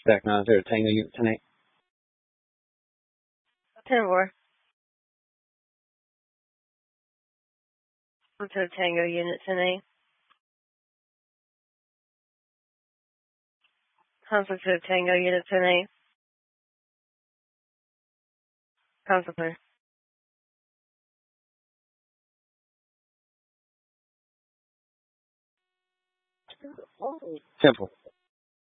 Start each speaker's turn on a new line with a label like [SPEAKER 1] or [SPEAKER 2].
[SPEAKER 1] Back 9-0 Tango Unit 10-8.
[SPEAKER 2] 10-4. To Tango Unit 10-8. Consulate Tango Unit 10-8. Consulate.
[SPEAKER 1] Temple.